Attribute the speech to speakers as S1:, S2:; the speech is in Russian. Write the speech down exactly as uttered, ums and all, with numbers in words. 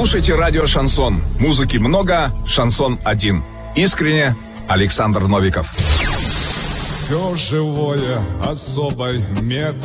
S1: Слушайте радио «Шансон». Музыки много, шансон один. Искренне, Александр Новиков.
S2: Все живое особой методом